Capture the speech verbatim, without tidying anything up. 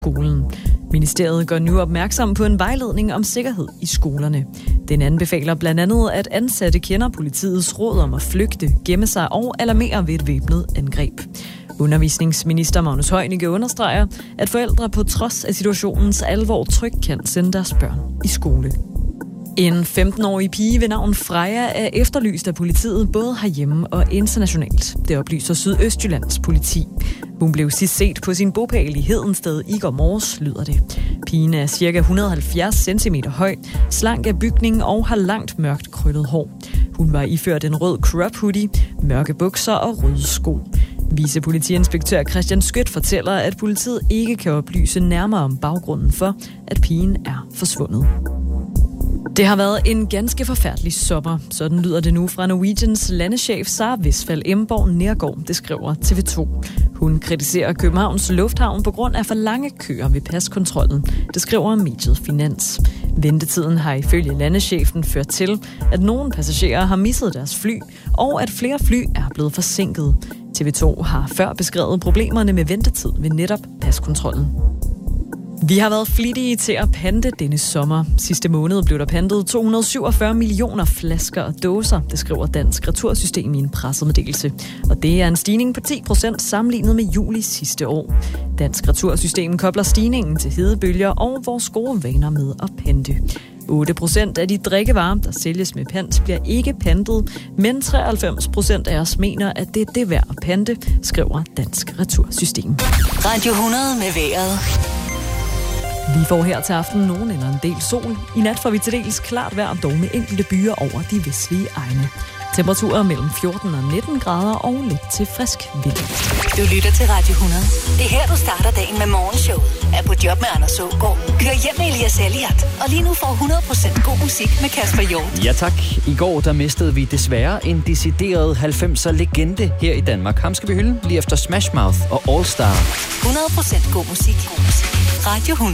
skolen. Ministeriet gør nu opmærksom på en vejledning om sikkerhed i skolerne. Den anbefaler blandt andet, at ansatte kender politiets råd om at flygte, gemme sig og alarmere ved et væbnet angreb. Undervisningsminister Magnus Heunicke understreger, at forældre på trods af situationens alvor trygt kan sende deres børn i skole. En femten-årig pige ved navn Freja er efterlyst af politiet både herhjemme og internationalt. Det oplyser Sydøstjyllands politi. Hun blev sidst set på sin bopæl i Hedensted i går morges, lyder det. Pigen er ca. et hundrede og halvfjerds centimeter høj, slank af bygning og har langt mørkt krøllet hår. Hun var iført en rød crop hoodie, mørke bukser og røde sko. Vicepolitiinspektør Christian Skødt fortæller, at politiet ikke kan oplyse nærmere om baggrunden for, at pigen er forsvundet. Det har været en ganske forfærdelig sommer. Sådan lyder det nu fra Norwegians landeschef Sara Westphal Emborg Nergård, det skriver T V to. Hun kritiserer Københavns Lufthavn på grund af for lange køer ved paskontrollen. Det skriver mediet Finans. Ventetiden har ifølge landechefen ført til, at nogle passagerer har misset deres fly, og at flere fly er blevet forsinket. T V to har før beskrevet problemerne med ventetid ved netop paskontrollen. Vi har været flittige til at pante denne sommer. Sidste måned blev der pantet to hundrede og syvogfyrre millioner flasker og dåser, det skriver Dansk Retursystem i en pressemeddelelse. Og det er en stigning på ti procent sammenlignet med juli sidste år. Dansk Retursystem kobler stigningen til hedebølger og vores gode vaner med at pante. otte procent af de drikkevarer, der sælges med pant, bliver ikke pantet, men treoghalvfems procent af os mener, at det er det værd at pante, skriver Dansk Retursystem. Radio hundrede med vejret. Vi får her til aften nogen eller en del sol. I nat får vi til dels klart vejr, dog med enkelte byer over de vestlige egne. Temperaturer mellem fjorten og nitten grader og lidt til frisk vind. Du lytter til Radio hundrede. Det er her, du starter dagen med morgenshowet. Er på job med Anders Aagaard. Kør hjem med Elias Elliot. Og lige nu får hundrede procent god musik med Kasper Hjort. Ja tak. I går der mistede vi desværre en decideret halvfemser legende her i Danmark. Ham skal vi hylde lige efter Smash Mouth og All Star. hundrede procent god musik. God musik. Radio hundrede.